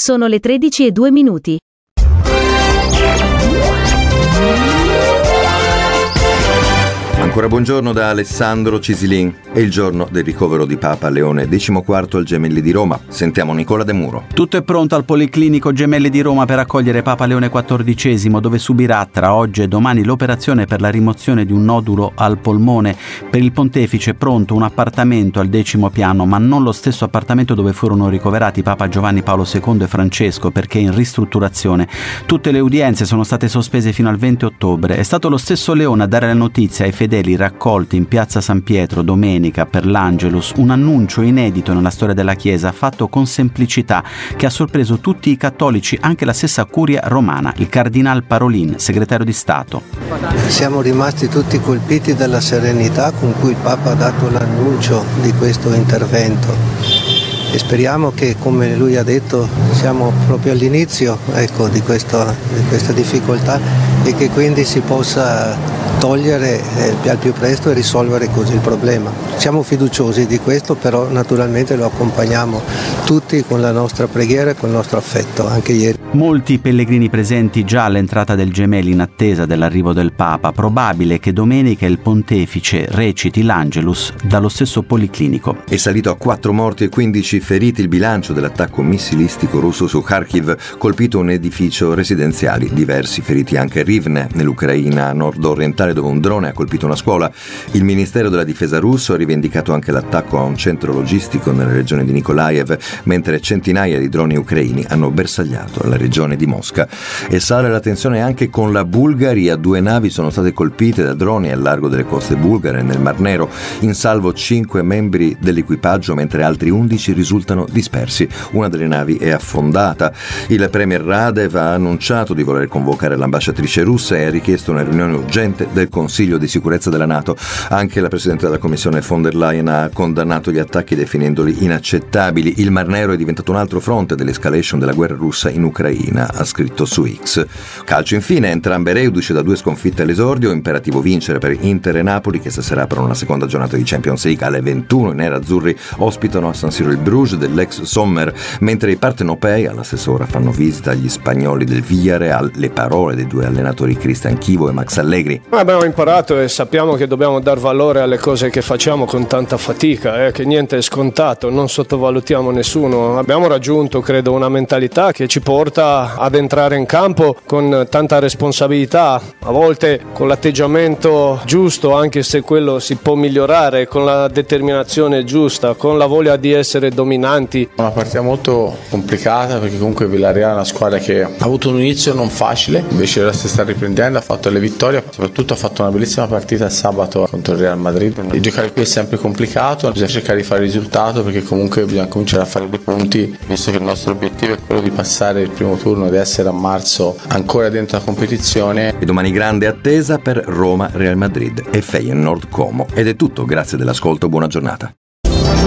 Sono le 13:02. Ancora buongiorno da Alessandro Cisilin. È il giorno del ricovero di Papa Leone XIV al Gemelli di Roma. Sentiamo Nicola De Muro. Tutto è pronto al Policlinico Gemelli di Roma per accogliere Papa Leone XIV, dove subirà tra oggi e domani l'operazione per la rimozione di un nodulo al polmone. Per il pontefice è pronto un appartamento al 10° piano, ma non lo stesso appartamento dove furono ricoverati Papa Giovanni Paolo II e Francesco, perché è in ristrutturazione. Tutte le udienze sono state sospese fino al 20 ottobre. È stato lo stesso Leone a dare la notizia ai fedeli raccolti in piazza San Pietro domenica per l'Angelus, un annuncio inedito nella storia della Chiesa, fatto con semplicità, che ha sorpreso tutti i cattolici, anche la stessa curia romana. Il cardinal Parolin, segretario di Stato. Siamo rimasti tutti colpiti dalla serenità con cui il Papa ha dato l'annuncio di questo intervento e speriamo che, come lui ha detto, siamo proprio all'inizio di questa difficoltà e che quindi si possa togliere al più presto e risolvere così il problema. Siamo fiduciosi di questo, però naturalmente lo accompagniamo tutti con la nostra preghiera e con il nostro affetto, anche ieri. Molti pellegrini presenti già all'entrata del Gemelli in attesa dell'arrivo del Papa. Probabile che domenica il pontefice reciti l'Angelus dallo stesso Policlinico. È salito a 4 morti e 15 feriti il bilancio dell'attacco missilistico russo su Kharkiv, colpito un edificio residenziale. Diversi feriti anche a Rivne, nell'Ucraina nord-orientale, dove un drone ha colpito una scuola. Il Ministero della Difesa russo ha rivendicato anche l'attacco a un centro logistico nella regione di Nikolaev, mentre centinaia di droni ucraini hanno bersagliato la regione di Mosca. E sale la tensione anche con la Bulgaria. 2 navi sono state colpite da droni al largo delle coste bulgare nel Mar Nero. In salvo 5 membri dell'equipaggio, mentre altri 11 risultano dispersi. Una delle navi è affondata. Il premier Radev ha annunciato di voler convocare l'ambasciatrice russa e ha richiesto una riunione urgente del Consiglio di sicurezza della NATO. Anche la Presidente della Commissione von der Leyen ha condannato gli attacchi definendoli inaccettabili. Il Mar Nero è diventato un altro fronte dell'escalation della guerra russa in Ucraina, ha scritto su X. Calcio infine, entrambe reduci da 2 sconfitte all'esordio, imperativo vincere per Inter e Napoli, che stasera aprono una seconda giornata di Champions League. Alle 21 i nerazzurri ospitano a San Siro il Bruges dell'ex Sommer, mentre i partenopei alla stessa ora fanno visita agli spagnoli del Villarreal. Le parole dei 2 allenatori Cristian Chivo e Max Allegri. Abbiamo imparato e sappiamo che dobbiamo dar valore alle cose che facciamo con tanta fatica, che niente è scontato, non sottovalutiamo nessuno. Abbiamo raggiunto, credo, una mentalità che ci porta ad entrare in campo con tanta responsabilità, a volte con l'atteggiamento giusto, anche se quello si può migliorare, con la determinazione giusta, con la voglia di essere dominanti. Una partita molto complicata, perché comunque Villarreal è una squadra che ha avuto un inizio non facile, invece ora si sta riprendendo, ha fatto le vittorie, soprattutto ha fatto una bellissima partita il sabato contro il Real Madrid. E giocare qui è sempre complicato, bisogna cercare di fare il risultato, perché comunque bisogna cominciare a fare dei punti, visto che il nostro obiettivo è quello di passare il primo turno, di essere a marzo ancora dentro la competizione. E domani grande attesa per Roma, Real Madrid e Feyenoord Como. Ed è tutto, grazie dell'ascolto, buona giornata.